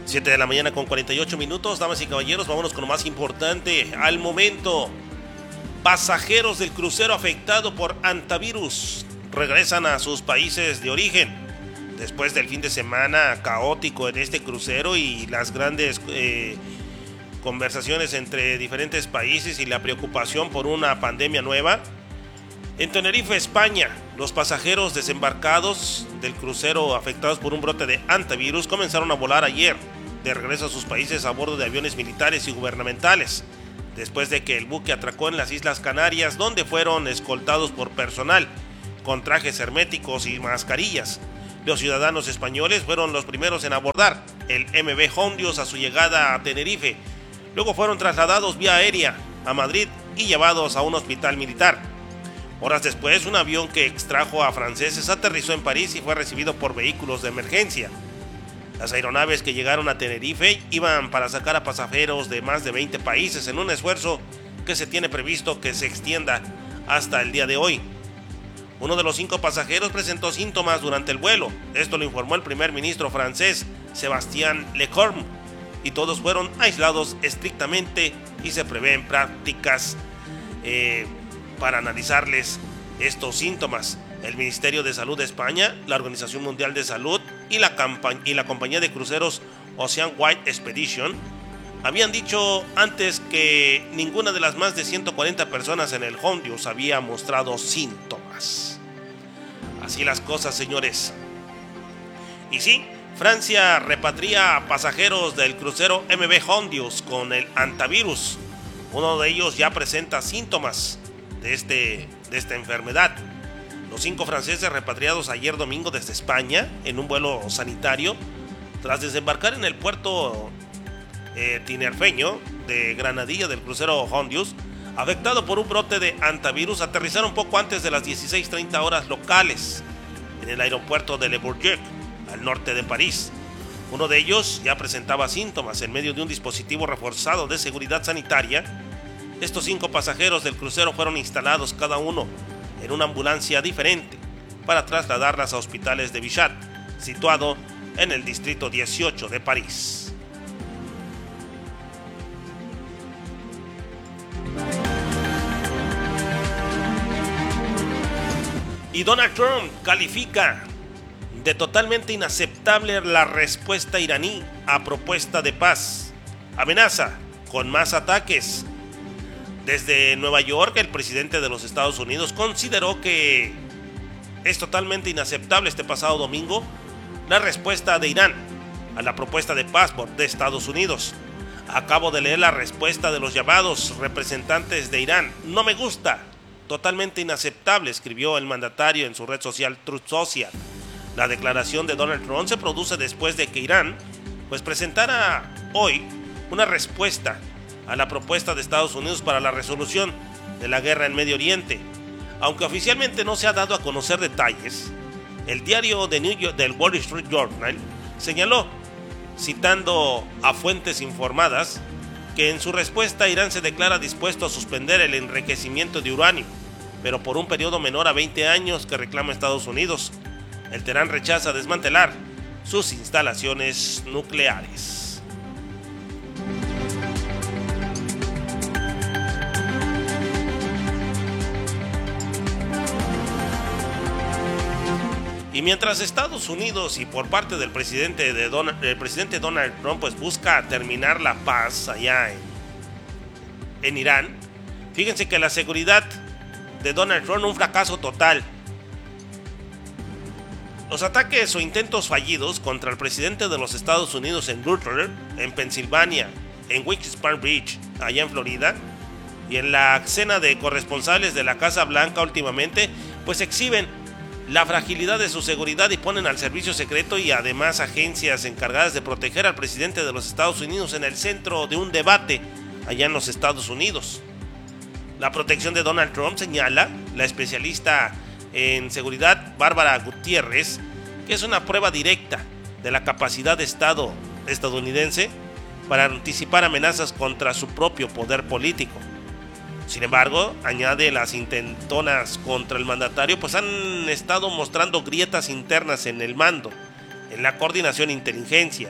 7 de la mañana con 48 minutos, damas y caballeros, vámonos con lo más importante al momento. Pasajeros del crucero afectado por hantavirus regresan a sus países de origen. Después del fin de semana caótico en este crucero y las grandes conversaciones entre diferentes países y la preocupación por una pandemia nueva, en Tenerife, España, los pasajeros desembarcados del crucero afectados por un brote de hantavirus comenzaron a volar ayer de regreso a sus países a bordo de aviones militares y gubernamentales, después de que el buque atracó en las Islas Canarias, donde fueron escoltados por personal con trajes herméticos y mascarillas. Los ciudadanos españoles fueron los primeros en abordar el MV Hondios a su llegada a Tenerife. Luego fueron trasladados vía aérea a Madrid y llevados a un hospital militar. Horas después, un avión que extrajo a franceses aterrizó en París y fue recibido por vehículos de emergencia. Las aeronaves que llegaron a Tenerife iban para sacar a pasajeros de más de 20 países en un esfuerzo que se tiene previsto que se extienda hasta el día de hoy. Uno de los 5 pasajeros presentó síntomas durante el vuelo. Esto lo informó el primer ministro francés, Sébastien Lecornu, y todos fueron aislados estrictamente y se prevén prácticas para analizarles estos síntomas. El Ministerio de Salud de España, la Organización Mundial de Salud y la compañía de cruceros Ocean Wide Expedition habían dicho antes que ninguna de las más de 140 personas en el Hondios había mostrado síntomas. Así las cosas, señores. Y sí, Francia repatria a pasajeros del crucero MV Hondios con el hantavirus. Uno de ellos ya presenta síntomas de esta enfermedad. Los 5 franceses repatriados ayer domingo desde España en un vuelo sanitario, tras desembarcar en el puerto tinerfeño de Granadilla del crucero Hondios, afectado por un brote de hantavirus, aterrizaron poco antes de las 16:30 horas locales en el aeropuerto de Le Bourget, al norte de París. Uno de ellos ya presentaba síntomas. En medio de un dispositivo reforzado de seguridad sanitaria, estos 5 pasajeros del crucero fueron instalados cada uno en una ambulancia diferente para trasladarlas a hospitales de Bichat, situado en el distrito 18 de París. Y Donald Trump califica de totalmente inaceptable la respuesta iraní a propuesta de paz. Amenaza con más ataques. Desde Nueva York, el presidente de los Estados Unidos consideró que es totalmente inaceptable este pasado domingo la respuesta de Irán a la propuesta de paz de Estados Unidos. Acabo de leer la respuesta de los llamados representantes de Irán. No me gusta. Totalmente inaceptable, escribió el mandatario en su red social Truth Social. La declaración de Donald Trump se produce después de que Irán presentara hoy una respuesta a la propuesta de Estados Unidos para la resolución de la guerra en Medio Oriente. Aunque oficialmente no se ha dado a conocer detalles, el diario de New York del Wall Street Journal señaló, citando a fuentes informadas, que en su respuesta Irán se declara dispuesto a suspender el enriquecimiento de uranio, pero por un periodo menor a 20 años que reclama Estados Unidos. El Teherán rechaza desmantelar sus instalaciones nucleares. Y mientras Estados Unidos y por parte del presidente Donald Trump busca terminar la paz allá en Irán, fíjense que la seguridad de Donald Trump un fracaso total. Los ataques o intentos fallidos contra el presidente de los Estados Unidos en Butler, en Pensilvania, en Wilkes-Barre Beach, allá en Florida, y en la cena de corresponsales de la Casa Blanca últimamente, exhiben la fragilidad de su seguridad y ponen al servicio secreto y además agencias encargadas de proteger al presidente de los Estados Unidos en el centro de un debate allá en los Estados Unidos. La protección de Donald Trump, señala la especialista en seguridad Bárbara Gutiérrez, que es una prueba directa de la capacidad de Estado estadounidense para anticipar amenazas contra su propio poder político. Sin embargo, añade, las intentonas contra el mandatario han estado mostrando grietas internas en el mando, en la coordinación e inteligencia,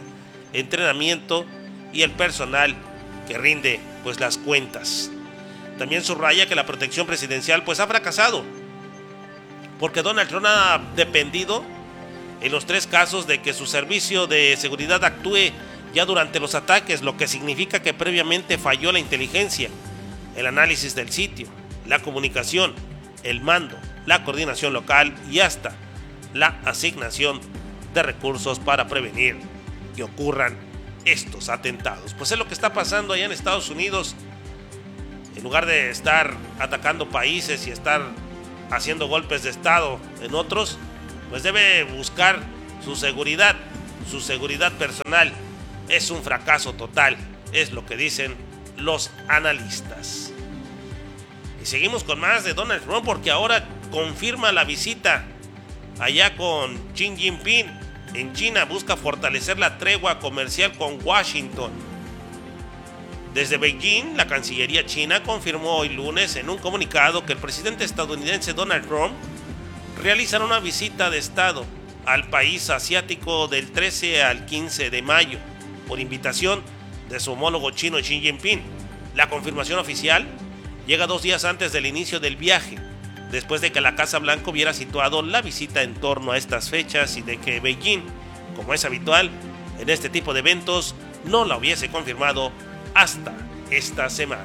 entrenamiento y el personal que rinde pues las cuentas. También subraya que la protección presidencial pues ha fracasado, porque Donald Trump ha dependido en los 3 casos de que su servicio de seguridad actúe ya durante los ataques, lo que significa que previamente falló la inteligencia, el análisis del sitio, la comunicación, el mando, la coordinación local y hasta la asignación de recursos para prevenir que ocurran estos atentados. Pues es lo que está pasando allá en Estados Unidos. En lugar de estar atacando países y estar haciendo golpes de estado en otros, pues debe buscar su seguridad personal. Es un fracaso total, es lo que dicen los analistas. Y seguimos con más de Donald Trump, porque ahora confirma la visita allá con Xi Jinping en China. Busca fortalecer la tregua comercial con Washington. Desde Beijing, la Cancillería china confirmó hoy lunes en un comunicado que el presidente estadounidense Donald Trump realizará una visita de estado al país asiático del 13 al 15 de mayo, por invitación de su homólogo chino Xi Jinping. La confirmación oficial llega 2 días antes del inicio del viaje, después de que la Casa Blanca hubiera situado la visita en torno a estas fechas y de que Beijing, como es habitual en este tipo de eventos, no la hubiese confirmado hasta esta semana.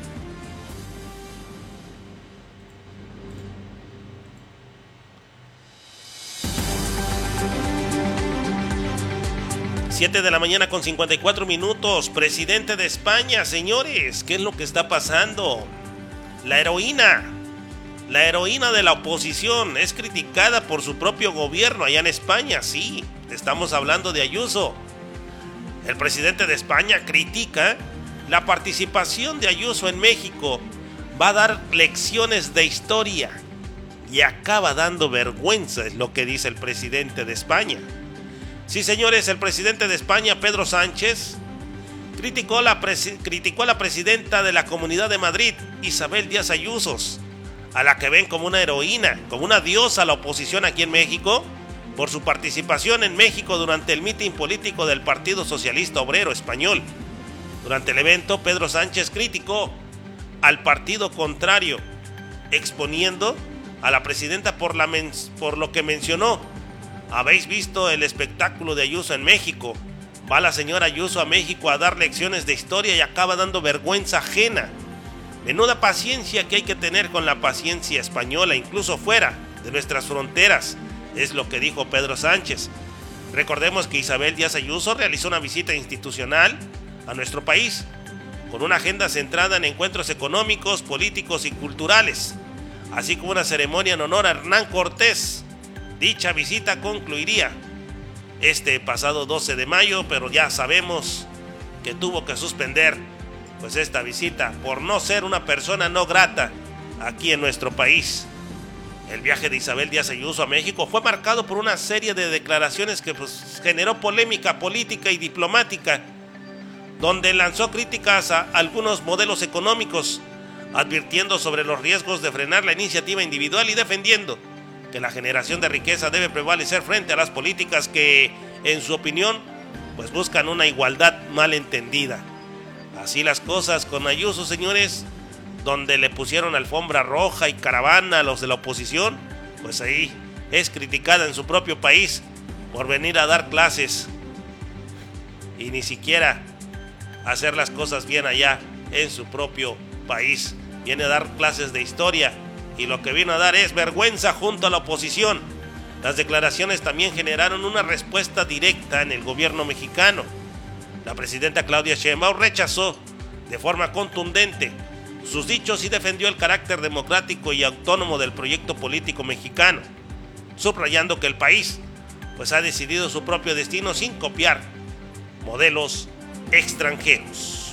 Siete de la mañana con 54 minutos. Presidente de España, señores, ¿qué es lo que está pasando? La heroína de la oposición es criticada por su propio gobierno allá en España. Sí, estamos hablando de Ayuso. El presidente de España critica la participación de Ayuso en México. Va a dar lecciones de historia y acaba dando vergüenza, es lo que dice el presidente de España. Sí, señores, el presidente de España, Pedro Sánchez, criticó a la presidenta de la Comunidad de Madrid, Isabel Díaz Ayuso, a la que ven como una heroína, como una diosa a la oposición aquí en México, por su participación en México durante el mitin político del Partido Socialista Obrero Español. Durante el evento, Pedro Sánchez criticó al partido contrario, exponiendo a la presidenta por lo que mencionó: ¿habéis visto el espectáculo de Ayuso en México? Va la señora Ayuso a México a dar lecciones de historia y acaba dando vergüenza ajena. Menuda paciencia que hay que tener con la paciencia española, incluso fuera de nuestras fronteras, es lo que dijo Pedro Sánchez. Recordemos que Isabel Díaz Ayuso realizó una visita institucional a nuestro país, con una agenda centrada en encuentros económicos, políticos y culturales, así como una ceremonia en honor a Hernán Cortés. Dicha visita concluiría este pasado 12 de mayo, pero ya sabemos que tuvo que suspender pues esta visita por no ser una persona no grata aquí en nuestro país. El viaje de Isabel Díaz Ayuso a México fue marcado por una serie de declaraciones que pues generó polémica política y diplomática, donde lanzó críticas a algunos modelos económicos, advirtiendo sobre los riesgos de frenar la iniciativa individual y defendiendo que la generación de riqueza debe prevalecer frente a las políticas que, en su opinión, pues buscan una igualdad mal entendida. Así las cosas con Ayuso, señores, donde le pusieron alfombra roja y caravana a los de la oposición, pues ahí es criticada en su propio país por venir a dar clases y ni siquiera hacer las cosas bien allá en su propio país. Viene a dar clases de historia y lo que vino a dar es vergüenza junto a la oposición. Las declaraciones también generaron una respuesta directa en el gobierno mexicano. La presidenta Claudia Sheinbaum rechazó de forma contundente sus dichos y defendió el carácter democrático y autónomo del proyecto político mexicano, subrayando que el país pues ha decidido su propio destino sin copiar modelos extranjeros.